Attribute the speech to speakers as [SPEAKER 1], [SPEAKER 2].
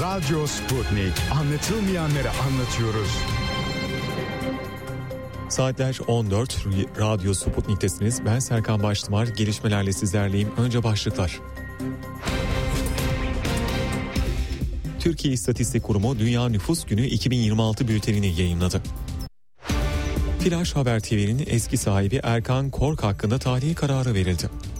[SPEAKER 1] Radyo Sputnik. Anlatılmayanları anlatıyoruz.
[SPEAKER 2] Saatler 14. Radyo Sputnik'tesiniz. Ben Serkan Baştımar. Gelişmelerle sizlerleyim. Önce başlıklar. Türkiye İstatistik Kurumu Dünya Nüfus Günü 2026 bültenini yayımladı. Flash Haber TV'nin eski sahibi Erkan Kork hakkında tahliye kararı verildi.